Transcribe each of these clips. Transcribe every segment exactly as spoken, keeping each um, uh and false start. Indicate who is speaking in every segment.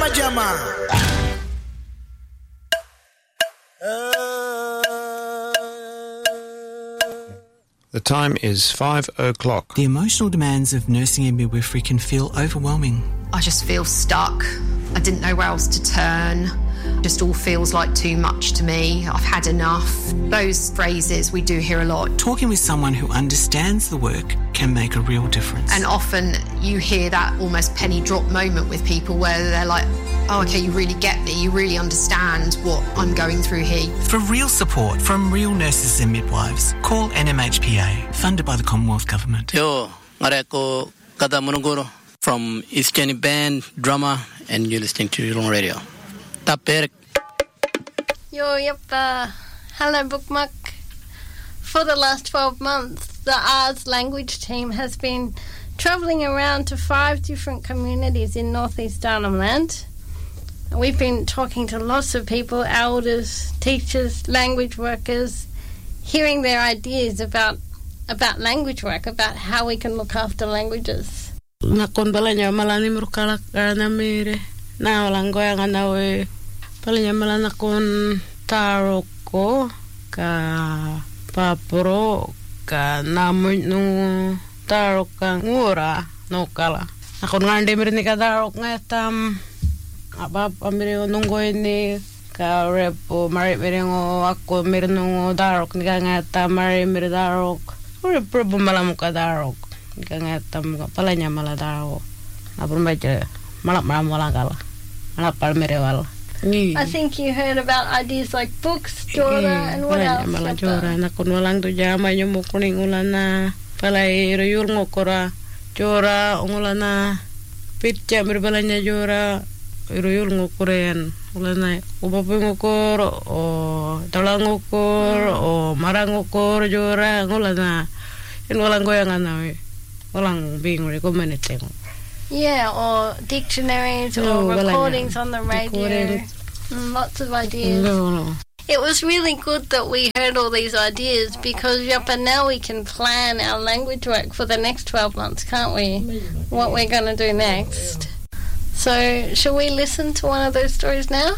Speaker 1: jama.
Speaker 2: The time is five o'clock.
Speaker 3: The emotional demands of nursing and midwifery can feel overwhelming.
Speaker 4: I just feel stuck. I didn't know where else to turn. Just all feels like too much to me. I've had enough. Those phrases we do hear a lot.
Speaker 3: Talking with someone who understands the work can make a real difference.
Speaker 4: And often you hear that almost penny drop moment with people where they're like, oh, okay, you really get me. You really understand what I'm going through here.
Speaker 3: For real support from real nurses and midwives, call N M H P A, funded by the Commonwealth Government.
Speaker 5: Yo, ngareko kada munuguro from East Kenny Band, drama, and you're listening to Yulong Radio. Taper.
Speaker 6: Yo, yappa. Hello, Bookmark. For the last twelve months, the Arts Language team has been travelling around to five different communities in northeast Arnhem Land. We've been talking to lots of people, elders, teachers, language workers, hearing their ideas about about language work, about how we can look after languages.
Speaker 7: Nakon balanya malani murkala kana mere na walangoya nganawe balanya malana kon taroko ka papro ka namu nu taroka ngura no kala nakon ngande mere ni ka tarok ngatam apa amire nunggo ini ka repo mari mere ngo ako mere nungo tarok ni ka ngata mari mere tarok ore problem malamu ka tarok ngatam palanya maladaro apun baca malap malam walangkala malap palmerewal.
Speaker 6: I think you heard about ideas like books, jora, and what else?
Speaker 7: Mala jora nakon walang tu jama nyomo kuning ulana palai royul ngokora jora ungulana pitja berbalanya jora royul ngokorean ulana ubapu ngokor o talang ngokor o marang ngokor jora ngulana in walang goyangan nawe. Being recommended.
Speaker 6: Yeah, or dictionaries
Speaker 7: no,
Speaker 6: or recordings
Speaker 7: well,
Speaker 6: on the radio. Mm, lots of ideas.
Speaker 7: No, no.
Speaker 6: It was really good that we heard all these ideas because Yapa, now we can plan our language work for the next twelve months, can't we? What we're going to do next. So, shall we listen to one of those stories now?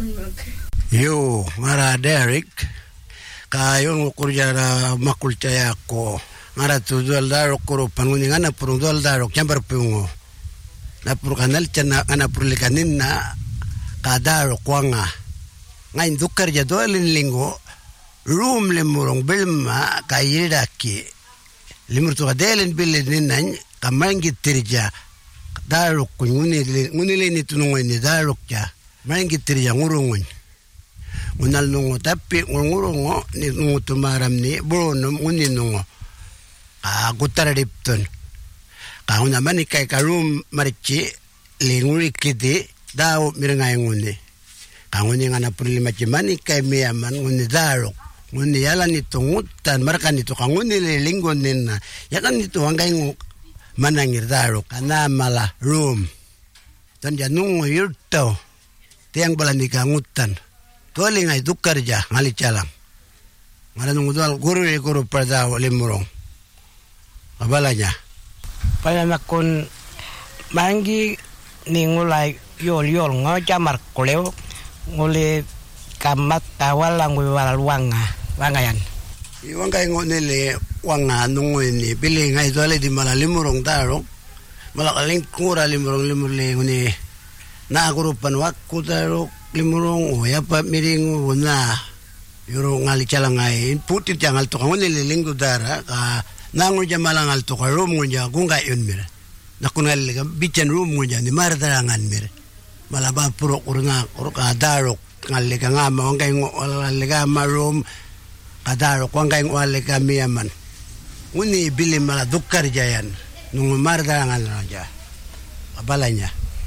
Speaker 1: Yo, Mara Derek, kayo kurjara makulcaya ko. Ngara tu dal darok koro panguni ngana purung dal darok jambar pungo na pur kanal cana ngana purlikanin na kadarok wanga ngain dukar ja dolin lingo room lemurong belma kayiraki limur tu kadelen bilin nan kamangi tirja darok nguni nguni le ni tunungo ni darok ja mangi tirja ngurungun unal nungo tapi ngurungo ni nungo tumaram ni bono nguni nungo Ah, gutara dipton. Kau nama ni kai karum marici linguri kiti dau mirengai nguni. Kau ni ngana puri macam mani kai miaman nguni darok. Nguni yalan itu ngutan merkan itu kau nguni linggon nina. Ya kan itu angkai ngu manangir darok. Karena malah room. Dan janung yurtau. Tiang balani kangutan. Tualing ay dukar ja ngali calang. Ngana nungu tual guru e guru perdau limurong. Abalanya.
Speaker 8: Pala nakon mangi ningulay yol yol nga jamar kuleo nguli kamat tawal lang wala wanga wanga yan.
Speaker 1: Iwanga ngo nile wanga nungo ini pili ngai dole di mala limurong tarok malakaling kura limurong limurli nguni na grupan wakku tarok limurong o yapa miringo na yuro ngali calangai putit jangal to ngoni linggo dara ka nangu jamalang alto ka room ngunya gunga yun mir nakunal ka bichen room ngunya ni mardarangan mir malaba puro kurna kurka darok ngali ka nga mawangay ngali ka ma room kadarok wangay ngali ka miyaman uni bili mala dukkar jayan nung mardarangan na ja abalanya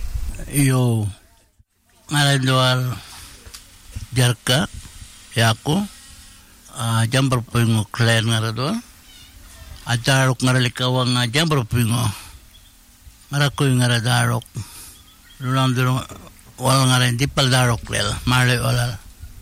Speaker 5: yo ngalandoal jarka yako uh, jambar pingo klan ngaradol adarok ngaralikawa nga jambar pingo ngarakoy ngaradarok lulang duro wal ngaran di pal darok lel marle wala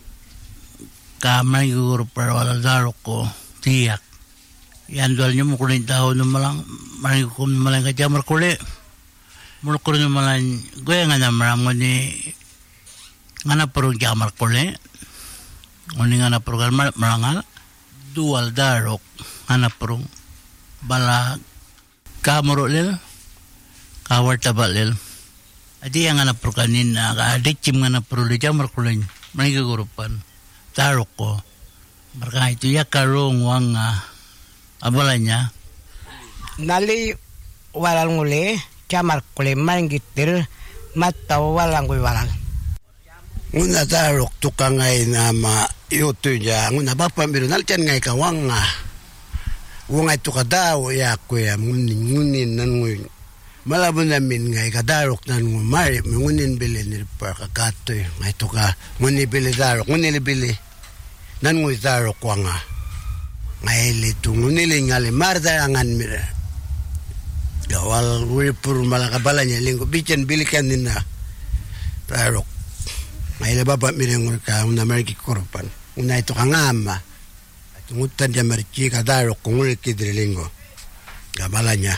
Speaker 5: kamay guru para wala darok ko tiyak yan dol nyo mo kunin tao no malang maring ko malang ka jambar kule
Speaker 9: Mulukuro ni malan gue nga namram ni ngana purong jamar kole. Uni ngana purong marangal dual darok ngana purong bala kamuro lil kawar tabalil. Adi yang ngana purong kanin na adikcim ngana purong li jamar kole mangi gurupan darok ko. Marka itu ya karong wang abalanya.
Speaker 8: Nali walang uli, camar kule mangitir, mataw walang uli walang.
Speaker 1: Nguna tarok tukang ngay nama yoto niya, nguna bapamiro nalchan ngay kawang nga. Wangay tukadaw ya kuya, ngunin, ngunin nanguin. Malabon namin ngay kadarok nan ngumari, ngunin bili ni par kakatoy, ngay tuka, ngunin bili darok, ngunin bili. Nanguin darok wanga. Ngay lito, ngunin ngali mardarangan mira. Gawal wipur malakabalanya lingko bican bilikan nina tarok may lababa mireng ka una mariki korpan una ito kangama at ngutan dia mariki ka darok kung uli kidrilingo gabalanya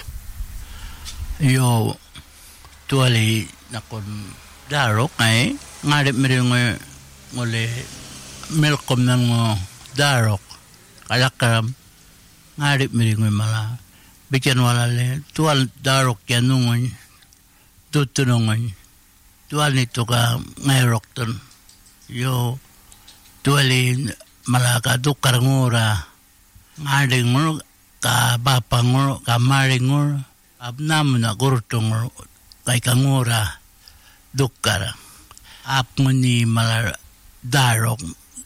Speaker 9: yo tuali nakon darok ay ngarip mireng nguli milkom ng darok kalakaram ngarip mireng mala bikin walale tual darok ya nungon tutunongon tual nito ka ngayrok ton yo tuali malaka dukar ngura ngading ngura ka bapang ngura ka maring ngura abnam na gurtong kay kangura dukar ap nguni malar darok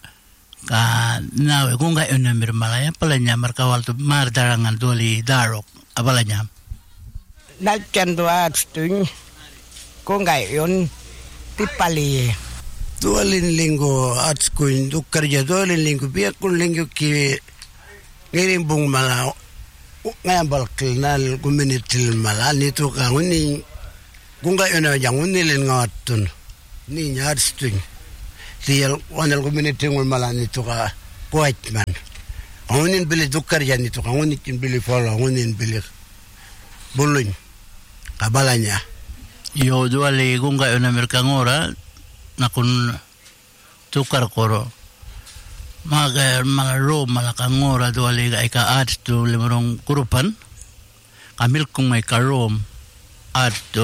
Speaker 9: ka nawe kung gayon na mirmalaya pala niya markawal to mardarangan tuali darok abala niya
Speaker 8: Nalchan doa atstuny, kung gayon tipali.
Speaker 1: Tualin linggo atskoin tu kerja tualin linggo biar kun linggo ki ngirimbung malau ngayon balkil nal kuminitil malah nito ka nguni kung gayon na yang ngunilin ngatun ni nya atstuny. Tiel wanal community ngul malan itu ka white man. Ngunin bili dukar yan itu ka ngunin bili follow ngunin bili bulun kabalanya.
Speaker 9: Yo duali kung gayon na merkangora nakun tukar koro. Maga malaro malakangora duali ay ka ads to limarong kurupan. Kamil kung may karom ads to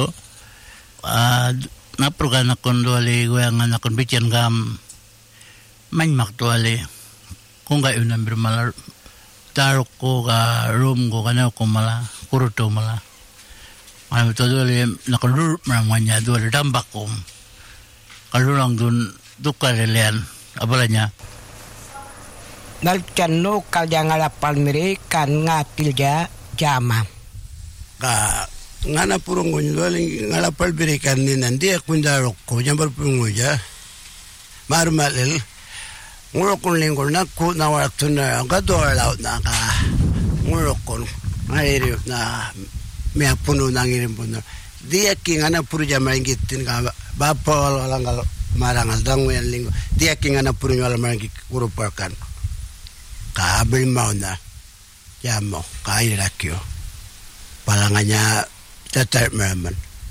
Speaker 9: uh, naproga na kon duali goyang na kon bican gam manmak duali kung gayon na malar tarok ko ka room ko kana ko mala kuruto mala ay to duali na kon lur mamanya duali dambak ko kalurang dun dukarelian abalanya
Speaker 8: Nalchan no kaljang alapal mire kan ngapilja jama
Speaker 1: ka ngana purong ko duali ngalapal birikan ni nanti aku ndarok ko jambar purong ja marmalel ngurokon lingkol na ku na waktu na gador laut na ka ngurokon ngairi na mea puno na ngirim puno dia ki ngana puru jamay gitin ka bapol walang gal marangal dango yan linggo dia ki ngana puru wala marang kuruparkan ka abil mau na jamo ka irakyo palanganya tatar meraman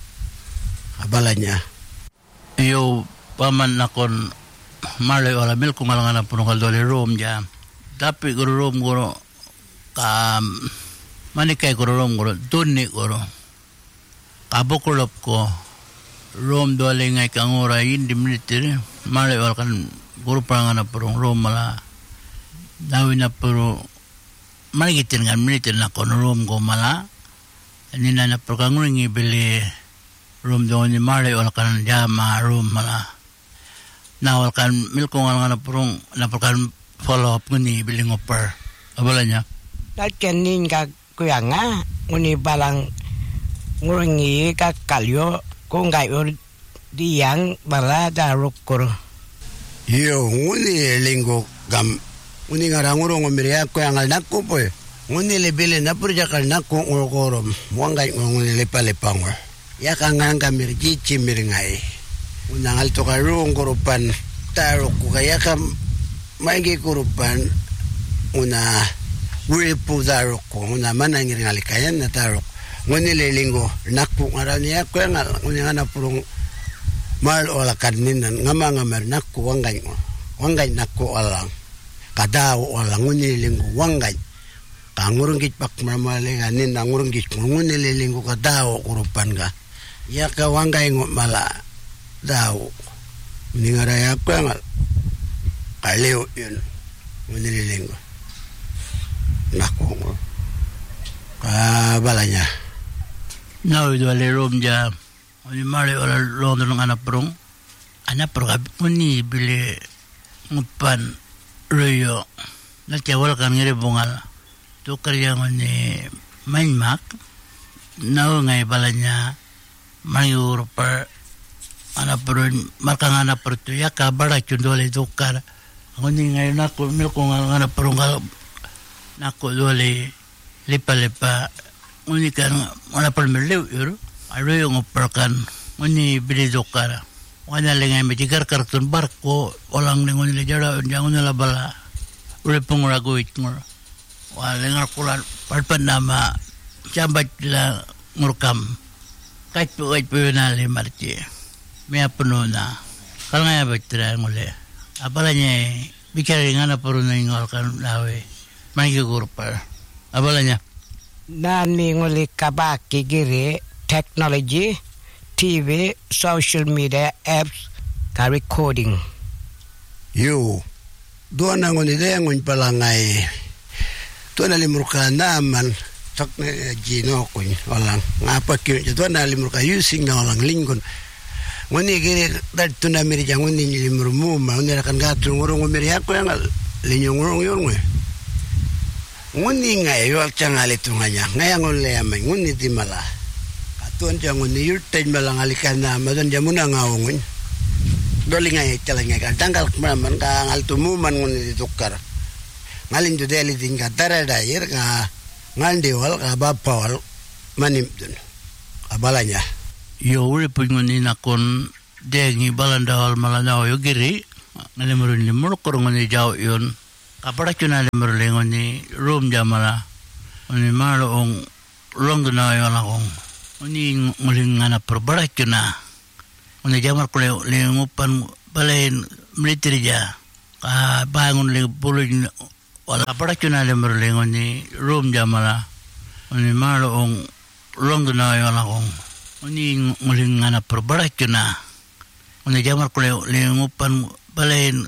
Speaker 1: abalanya
Speaker 9: iyo paman nakon malay wala mil kung alangan na punong kaldoli room dyan tapi guru room guru ka manikay guru room guru duni guru kabukulop ko room dole ngay kangura hindi militir malay wala kan guru parangan na punong room mala dawi na puro manigitin nga militir na kon room ko mala nina na puro kanguring ibili room doon ni malay wala kan jama room mala nawal kan milkong nga na purong napurkan follow up nguni biling upper abala niya
Speaker 8: Nalchan nin ka kuya nga nguni balang nguringi ka kalyo kung gayon diyang bala darok koro
Speaker 1: yo nguni linggo gam nguni ngarangurong umiriya kuya ngal nakko po nguni lebele na purjakal nakko ngurokorom wangay nguni lepa-lepangor yakangang kamir jichi miringay unang alto ka roong kurupan tarok ko kaya ka maigi kurupan una wiripu darok ko una manang iringalikayan na tarok ngoni lelinggo nakku ngarani aku ngal ngoni ngana purung mal ola kaninan ngama ngamar nakku wangai wangai nakku alang kadau ola ngoni lelinggo wangai kangurung kit pak mamale nganin ngurung kit ngoni lelinggo kadau kurupan ga ya ka wangai ngot mala dau ningaraya aku ngal kaleo yun ngoni lelinggo nakku ka balanya
Speaker 9: now do le rom ja oni mare ora londo ng anak prong anak prong oni bile ngupan royo na tiawal kan ngere bungal to karya ngoni main mak now ngai balanya mayur per anak prong markang anak pertu ya kabara chundole dokar ngoni ngai nakko milko anak prong nakko dole lepa lepa ngoni kan wala palmelew yuro ayo ngoperkan ngoni bili dokara wana lengai metigar kartun barko olang ngoni lejara jangun la bala ule pungurago itngor wala lengar kulan palpan nama jambat la ngurkam kait po kait po nali marti mea pununa kalangaya batra ngole abalanya bikari ngana puruna ingol kan lawe mangi gurpar abalanya Nani nguli kabaki giri technology, T V, social media apps, ka recording.
Speaker 1: Yo, doon na nguni de ngun palangay. Doon na limurka naman technology no kun walang ngapa kyo doon na limurka using na walang lingkon. Nguni giri dat tuna miri jang nguni limurmu ma nguni kan gatul ngurung miri ako yang linyong ngurung yung nguni ngai wal changali tunganya ngayang ole amai nguni timala katuan jang nguni yurten malang alikana madan jamuna ngaungun doli ngai telengai ka tanggal kemaman ka ngal tumuman nguni ditukar ngalin tu deli tingkat tara dair ka ngaldi wal ka bapawal manim dun abalanya
Speaker 9: yo ule nguni nakon dengi balandawal malanao yo giri ngalemurun limur korongoni jaw yon kapara chuna le merlengo ni room jamala oni malo ong longo na yo la ong oni nguling ngana perbara chuna oni jamar kule le ngupan balen military ja ka bangun le pulun wala kapara chuna le merlengo ni room jamala oni malo ong longo na yo la ong oni nguling ngana perbara chuna oni jamar kule le ngupan balen